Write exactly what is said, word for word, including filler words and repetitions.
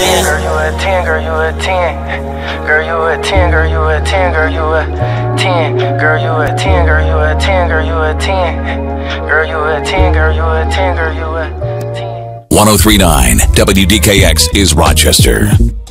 ten, girl, you a ten, girl, you a ten. Girl, you a ten, girl, you a ten, girl, you a ten. Girl, you a ten, girl, you a ten, girl, you a ten. Girl, you a ten, girl, you a ten, girl, you a ten. one oh three point nine W D K X is Rochester.